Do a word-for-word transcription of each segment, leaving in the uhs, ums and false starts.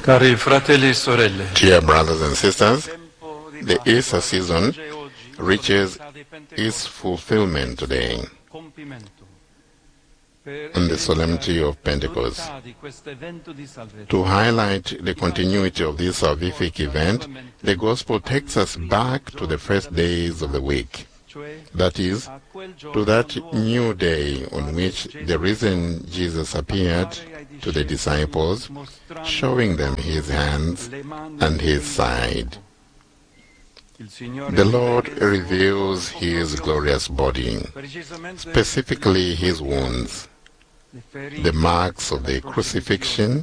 Cari fratelli e sorelle, Dear brothers and sisters, the Easter season reaches its fulfillment today on the solemnity of Pentecost. To highlight the continuity of this salvific event, the Gospel takes us back to the first days of the week, that is, to that new day on which the risen Jesus appeared to the disciples, showing them his hands and his side. The Lord reveals his glorious body, specifically his wounds, the marks of the crucifixion.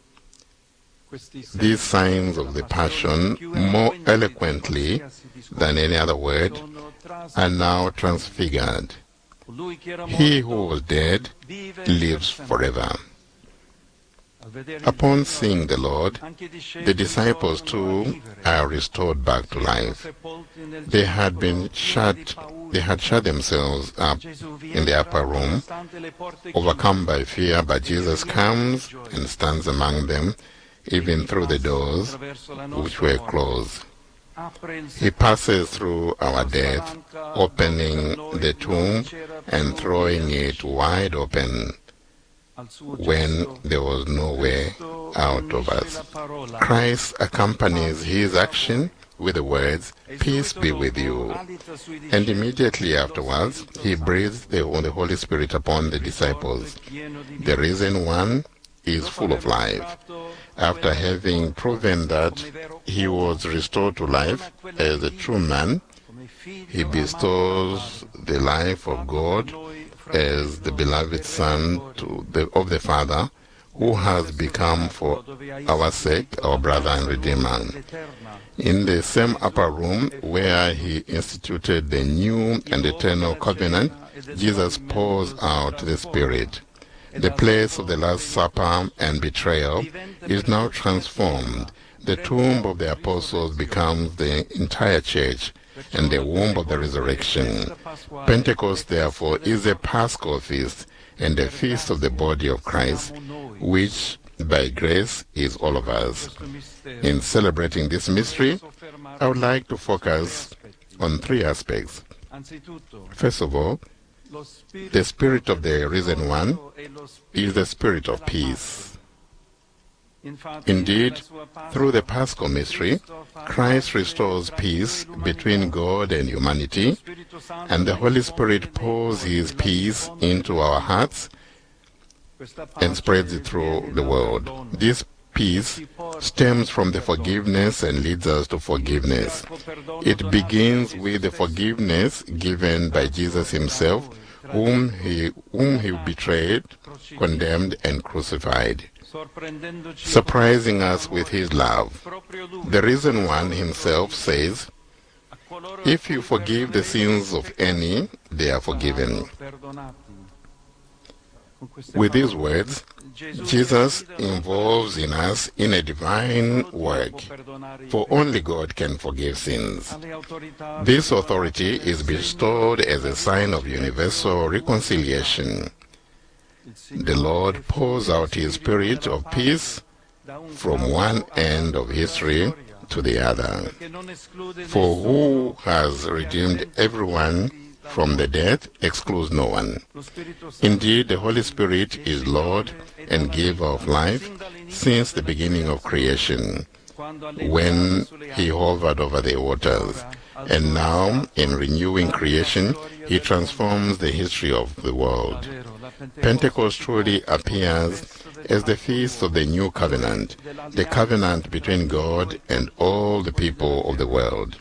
These signs of the Passion, more eloquently than any other word, are now transfigured. He who was dead lives forever. Upon seeing the Lord, the disciples too are restored back to life. They had been shut, they had shut themselves up in the upper room, overcome by fear, but Jesus comes and stands among them, even through the doors which were closed. He passes through our death, opening the tomb and throwing it wide open when there was no way out of us. Christ accompanies his action with the words, "Peace be with you." And immediately afterwards, he breathes the Holy Spirit upon the disciples. The risen one is full of life. After having proven that he was restored to life as a true man, he bestows the life of God as the beloved Son to the, of the Father, who has become for our sake our brother and Redeemer. In the same upper room where he instituted the new and eternal covenant, Jesus pours out the Spirit. The place of the Last Supper and betrayal is now transformed. The tomb of the apostles becomes the entire church and the womb of the resurrection. Pentecost, therefore, is a Paschal feast and a feast of the body of Christ, which, by grace, is all of us. In celebrating this mystery, I would like to focus on three aspects. First of all, the Spirit of the Risen One is the Spirit of peace. Indeed, through the Paschal mystery, Christ restores peace between God and humanity, and the Holy Spirit pours his peace into our hearts and spreads it through the world. This peace stems from the forgiveness and leads us to forgiveness. It begins with the forgiveness given by Jesus himself, whom he, whom he betrayed, condemned, and crucified, surprising us with his love. The Risen One himself says, "If you forgive the sins of any, they are forgiven." With these words, Jesus involves in us in a divine work, for only God can forgive sins. This authority is bestowed as a sign of universal reconciliation. The Lord pours out his Spirit of peace from one end of history to the other. For who has redeemed everyone from the death excludes no one. Indeed, the Holy Spirit is Lord and giver of life since the beginning of creation, when he hovered over the waters. And now, in renewing creation, he transforms the history of the world. Pentecost truly appears as the feast of the new covenant, the covenant between God and all the people of the world.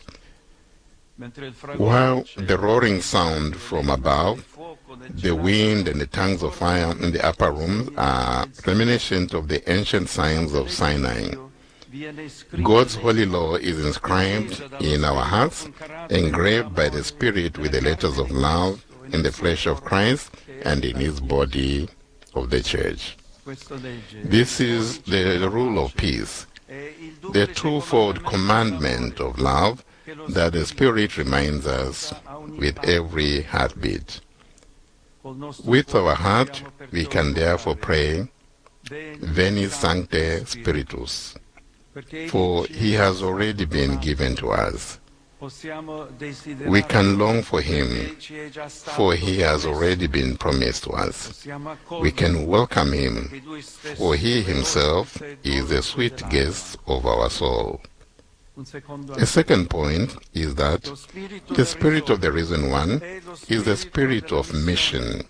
While the roaring sound from above, the wind and the tongues of fire in the upper rooms are reminiscent of the ancient signs of Sinai, God's holy law is inscribed in our hearts, engraved by the Spirit with the letters of love in the flesh of Christ and in his body of the church. This is the rule of peace, the twofold commandment of love that the Spirit reminds us with every heartbeat. With our heart, we can therefore pray, Veni Sancte Spiritus, for he has already been given to us. We can long for him, for he has already been promised to us. We can welcome him, for he himself is the sweet guest of our soul. A second point is that the Spirit of the Risen One is the spirit of mission.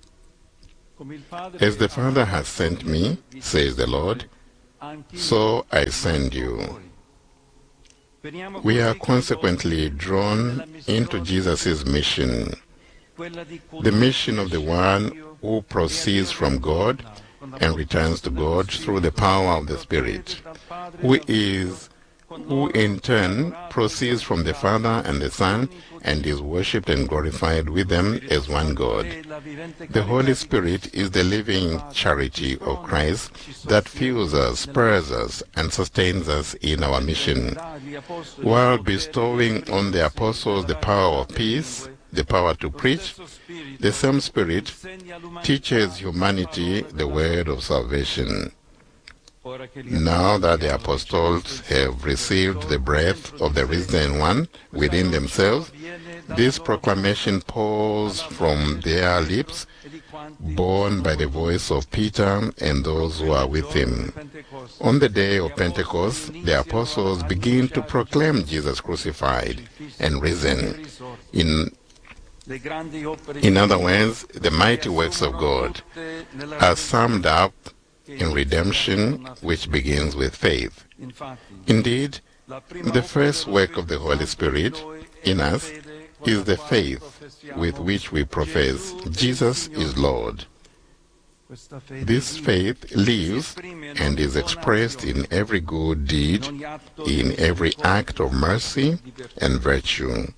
As the Father has sent me, says the Lord, so I send you. We are consequently drawn into Jesus' mission, the mission of the one who proceeds from God and returns to God through the power of the Spirit, who is who in turn proceeds from the Father and the Son and is worshipped and glorified with them as one God. The Holy Spirit is the living charity of Christ that fuels us, spurs us, and sustains us in our mission, while bestowing on the apostles the power of peace, the power to preach. The same Spirit teaches humanity the word of salvation. Now that the apostles have received the breath of the Risen One within themselves, this proclamation pours from their lips, borne by the voice of Peter and those who are with him. On the day of Pentecost, the apostles begin to proclaim Jesus crucified and risen. In In other words, the mighty works of God are summed up in redemption, which begins with faith. Indeed, the first work of the Holy Spirit in us is the faith with which we profess Jesus is Lord. This faith lives and is expressed in every good deed, in every act of mercy and virtue.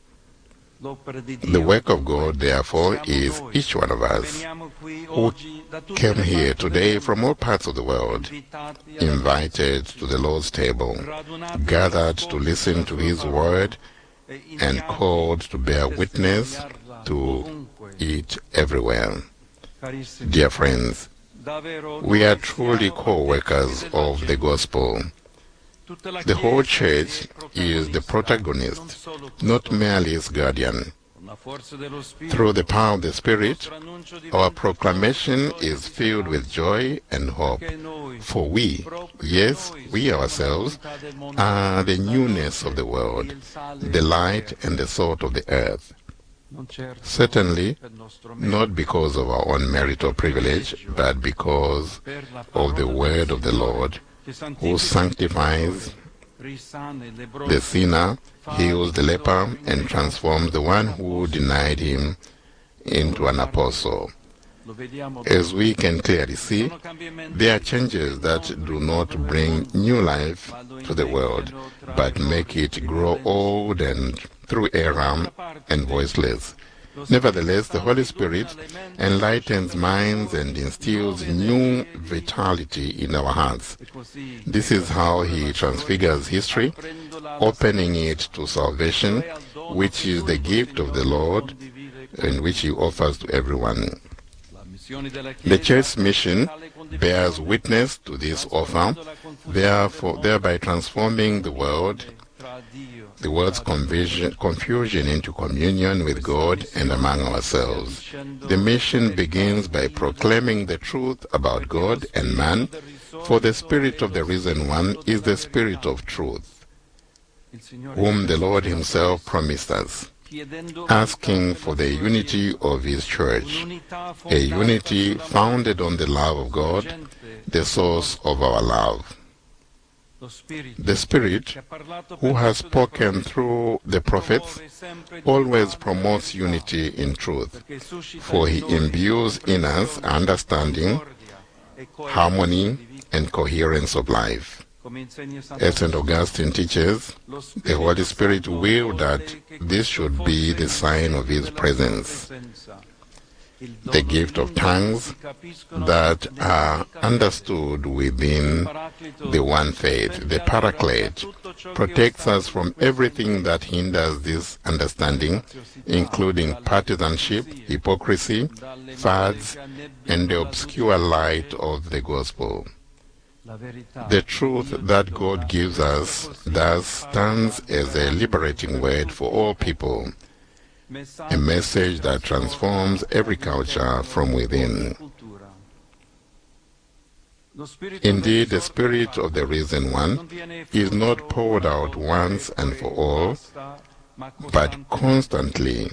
The work of God, therefore, is each one of us who came here today from all parts of the world, invited to the Lord's table, gathered to listen to His word, and called to bear witness to it everywhere. Dear friends, we are truly co-workers of the gospel. The whole church is the protagonist, not merely its guardian. Through the power of the Spirit, our proclamation is filled with joy and hope, for we, yes, we ourselves, are the newness of the world, the light and the salt of the earth. Certainly, not because of our own merit or privilege, but because of the word of the Lord, who sanctifies the sinner, heals the leper, and transforms the one who denied him into an apostle. As we can clearly see, there are changes that do not bring new life to the world, but make it grow old and through error and voiceless. Nevertheless, the Holy Spirit enlightens minds and instills new vitality in our hearts. This is how He transfigures history, opening it to salvation, which is the gift of the Lord and which He offers to everyone. The Church's mission bears witness to this offer, therefore, thereby transforming the world, the world's confusion, confusion into communion with God and among ourselves. The mission begins by proclaiming the truth about God and man, for the Spirit of the Risen One is the Spirit of truth, whom the Lord Himself promised us, asking for the unity of His church, a unity founded on the love of God, the source of our love. The Spirit, who has spoken through the prophets, always promotes unity in truth, for He imbues in us understanding, harmony, and coherence of life. As Saint Augustine teaches, the Holy Spirit willed that this should be the sign of His presence. The gift of tongues that are understood within the one faith, the Paraclete, protects us from everything that hinders this understanding, including partisanship, hypocrisy, fads, and the obscure light of the gospel. The truth that God gives us thus stands as a liberating word for all people, a message that transforms every culture from within. Indeed, the Spirit of the Risen One is not poured out once and for all, but constantly.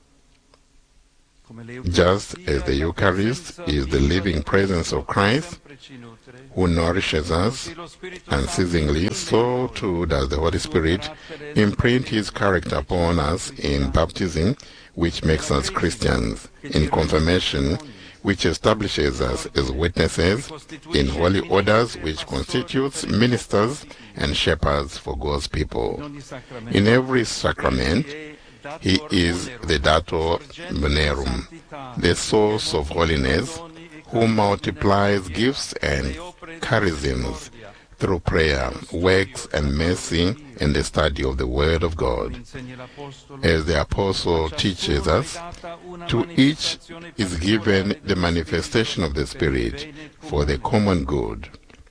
Just as the Eucharist is the living presence of Christ, who nourishes us unceasingly, so too does the Holy Spirit imprint His character upon us in baptism, which makes us Christians, in confirmation, which establishes us as witnesses, in holy orders, which constitutes ministers and shepherds for God's people. In every sacrament, He is the Dator Venerum, the source of holiness, who multiplies gifts and charisms through prayer, works, and mercy in the study of the Word of God. As the Apostle teaches us, to each is given the manifestation of the Spirit for the common good.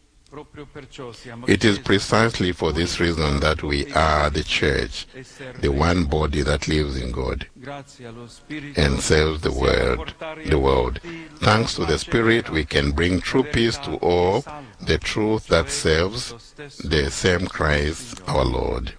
It is precisely for this reason that we are the Church, the one body that lives in God and serves the world. The world. Thanks to the Spirit, we can bring true peace to all, the truth that serves the same Christ our Lord.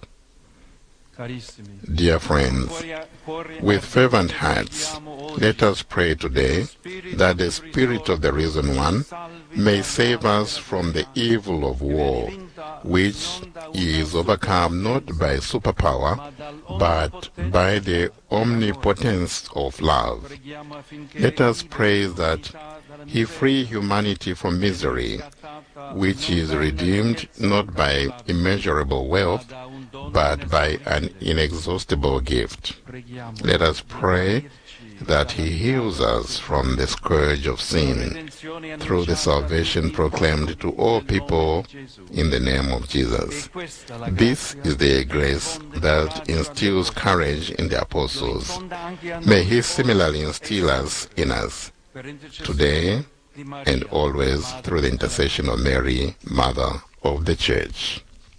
Dear friends, with fervent hearts, let us pray today that the Spirit of the Risen One may save us from the evil of war, which is overcome not by superpower, but by the omnipotence of love. Let us pray that He free humanity from misery, which is redeemed not by immeasurable wealth, but by an inexhaustible gift. Let us pray that He heals us from the scourge of sin through the salvation proclaimed to all people in the name of Jesus. This is the grace that instills courage in the apostles. May He similarly instill us in us today and always through the intercession of Mary, Mother of the Church.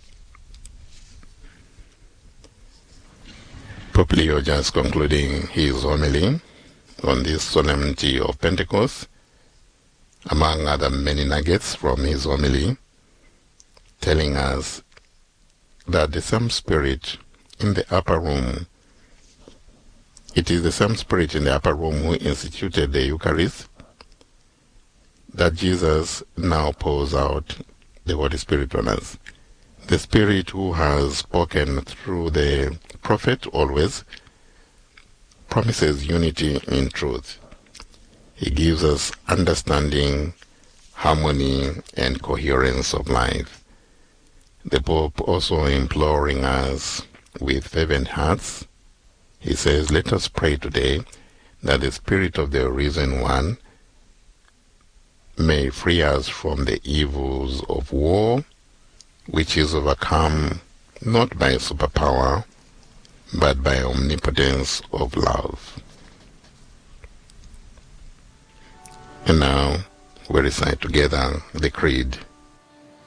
Pope Leo just concluding his homily on this solemnity of Pentecost, among other many nuggets from his homily, telling us that the same Spirit in the upper room, it is the same Spirit in the upper room who instituted the Eucharist, that Jesus now pours out the Holy Spirit on us. The Spirit who has spoken through the prophet always promises unity in truth. He gives us understanding, harmony, and coherence of life. The Pope also imploring us with fervent hearts, he says, let us pray today that the Spirit of the Risen One may free us from the evils of war, which is overcome not by superpower, but by omnipotence of love. And now we recite together the Creed.